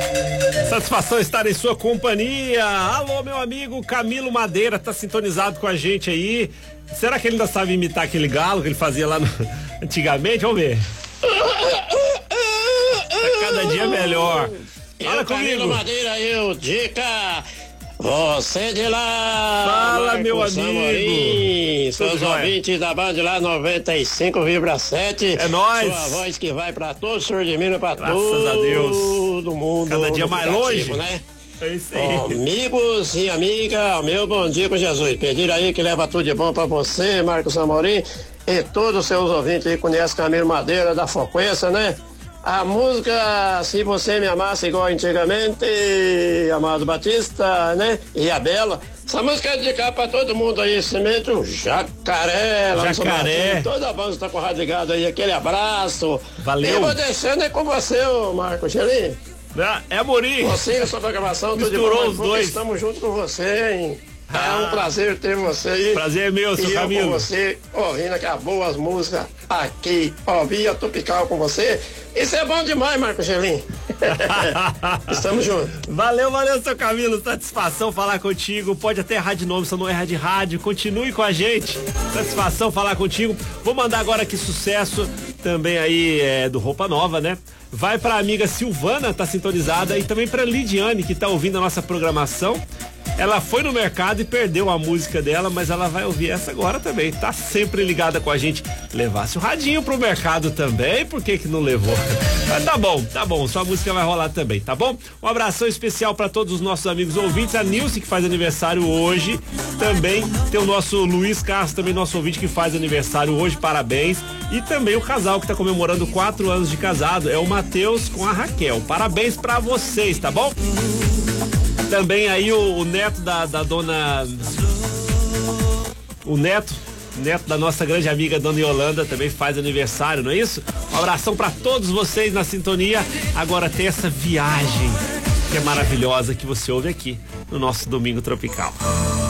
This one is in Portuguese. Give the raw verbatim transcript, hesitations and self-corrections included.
Satisfação estar em sua companhia. Alô, meu amigo Camilo Madeira, tá sintonizado com a gente aí. Será que ele ainda sabe imitar aquele galo que ele fazia lá no... antigamente? Vamos ver. Tá cada dia melhor. Fala comigo. Camilo Madeira, eu, dica. Você de lá. Fala, meu amigo. Amorim, seus ouvintes da Band lá noventa e cinco vírgula sete. É nóis. Sua voz que vai pra todo o sul de Minas, pra Graças todo a Deus. mundo. Cada dia mais longe, né? É isso aí. Amigos e amigas, meu bom dia com Jesus. Pedir aí que leva tudo de bom pra você, Marcos Amorim, e todos os seus ouvintes aí conhecem Camilo Madeira da Frequência, né? A música Se Você Me Amasse Igual Antigamente, Amado Batista, né? E a Bela. Essa música é dedicada pra todo mundo aí, semente o Jacaré, lá Jacaré. no toda a banda tá com o rádio ligado aí, aquele abraço. Valeu. E eu vou deixando aí com você, ô Marcos Gelim. É Amorim. Você e a sua programação, tudo de Misturou bom, os dois. Estamos junto com você, hein? Ah. É um prazer ter você aí. Prazer é meu, seu e Camilo. eu com você, ouvindo aquelas boas músicas aqui, ó, via Tropical com você. Isso é bom demais, Marcos Gelim. Estamos juntos. Valeu, valeu, seu Camilo. Satisfação falar contigo. Pode até errar de nome, só não erra de rádio. Continue com a gente. Satisfação falar contigo. Vou mandar agora aqui sucesso também aí é, do Roupa Nova, né? Vai pra amiga Silvana, tá sintonizada, e também pra Lidiane, que tá ouvindo a nossa programação. Ela foi no mercado e perdeu a música dela, mas ela vai ouvir essa agora também. Tá sempre ligada com a gente. Levasse o radinho pro mercado também, por que que não levou? Mas tá bom, tá bom, sua música vai rolar também, tá bom? Um abração especial para todos os nossos amigos ouvintes. A Nilce, que faz aniversário hoje. Também tem o nosso Luiz Castro, também nosso ouvinte, que faz aniversário hoje, parabéns. E também o casal que tá comemorando quatro anos de casado, é o Matheus com a Raquel. Parabéns pra vocês, tá bom? Também aí o, o neto da, da dona... O neto, neto da nossa grande amiga Dona Yolanda também faz aniversário, não é isso? Um abração pra todos vocês na sintonia. Agora tem essa viagem que é maravilhosa que você ouve aqui no nosso Domingo Tropical.